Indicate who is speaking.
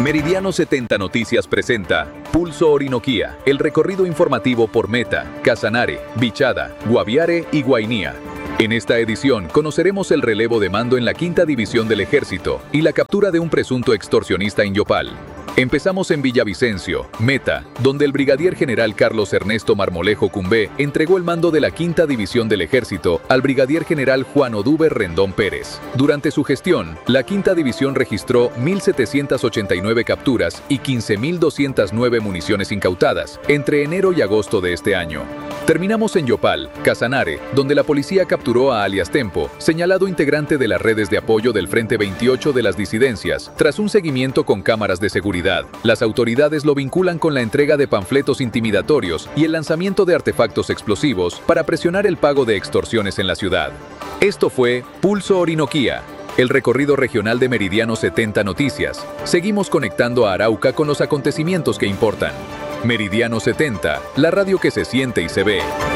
Speaker 1: Meridiano 70 Noticias presenta Pulso Orinoquía, el recorrido informativo por Meta, Casanare, Vichada, Guaviare y Guainía. En esta edición conoceremos el relevo de mando en la Quinta División del Ejército y la captura de un presunto extorsionista en Yopal. Empezamos en Villavicencio, Meta, donde el brigadier general Carlos Ernesto Marmolejo Cumbé entregó el mando de la Quinta División del Ejército al brigadier general Juan Oduber Rendón Pérez. Durante su gestión, la Quinta División registró 1.789 capturas y 15.209 municiones incautadas entre enero y agosto de este año. Terminamos en Yopal, Casanare, donde la policía capturó a alias Tempo, señalado integrante de las redes de apoyo del Frente 28 de las disidencias, tras un seguimiento con cámaras de seguridad. Las autoridades lo vinculan con la entrega de panfletos intimidatorios y el lanzamiento de artefactos explosivos para presionar el pago de extorsiones en la ciudad. Esto fue Pulso Orinoquía, el recorrido regional de Meridiano 70 Noticias. Seguimos conectando a Arauca con los acontecimientos que importan. Meridiano 70, la radio que se siente y se ve.